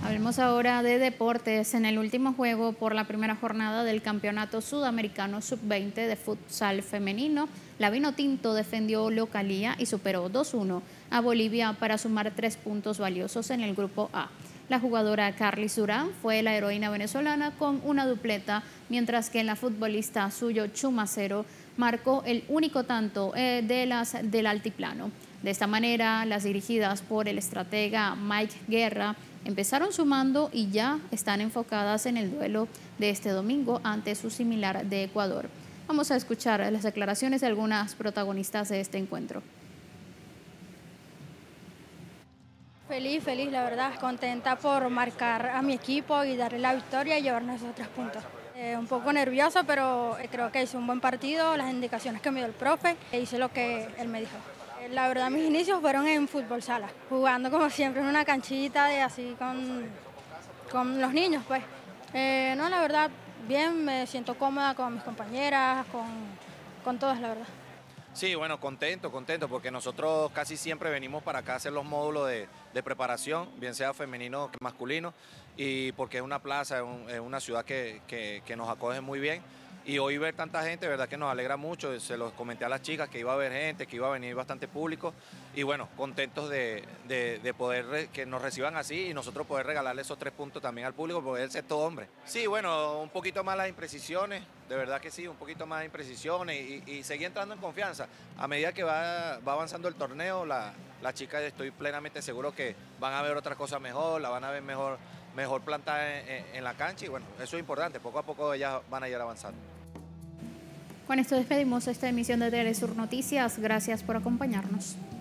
Hablemos ahora de deportes. En el último juego por la primera jornada del Campeonato Sudamericano Sub-20 de futsal femenino, la Vinotinto defendió localía y superó 2-1 a Bolivia para sumar 3 puntos valiosos en el grupo A. La jugadora Carly Durán fue la heroína venezolana con una dupleta, mientras que la futbolista Suyo Chumacero marcó el único tanto del altiplano. De esta manera, las dirigidas por el estratega Mike Guerra empezaron sumando y ya están enfocadas en el duelo de este domingo ante su similar de Ecuador. Vamos a escuchar las declaraciones de algunas protagonistas de este encuentro. Feliz, la verdad, contenta por marcar a mi equipo y darle la victoria y llevarnos esos 3 puntos. Un poco nerviosa, pero creo que hice un buen partido, las indicaciones que me dio el profe, e hice lo que él me dijo. La verdad, mis inicios fueron en fútbol sala, jugando como siempre en una canchita de así con los niños, pues. No, la verdad, bien, me siento cómoda con mis compañeras, con todas, la verdad. Sí, bueno, contento, porque nosotros casi siempre venimos para acá a hacer los módulos de preparación, bien sea femenino que masculino, y porque es una plaza, es una ciudad que nos acoge muy bien. Y hoy ver tanta gente, verdad que nos alegra mucho. Se los comenté a las chicas que iba a haber gente, que iba a venir bastante público. Y bueno, contentos de poder que nos reciban así y nosotros poder regalarle esos 3 puntos también al público, porque él es todo hombre. Sí, bueno, un poquito más las imprecisiones, de verdad que sí, un poquito más de imprecisiones y seguir entrando en confianza. A medida que va avanzando el torneo, las chicas estoy plenamente seguro que van a ver otra cosa mejor, la van a ver mejor plantada en la cancha y bueno, eso es importante, poco a poco ellas van a ir avanzando. Con esto despedimos esta emisión de Telesur Noticias. Gracias por acompañarnos.